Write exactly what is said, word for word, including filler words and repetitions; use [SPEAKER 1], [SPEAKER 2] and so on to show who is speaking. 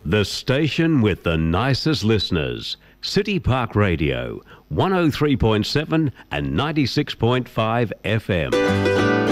[SPEAKER 1] The station with the nicest listeners. City Park Radio, one oh three point seven and ninety-six point five F M.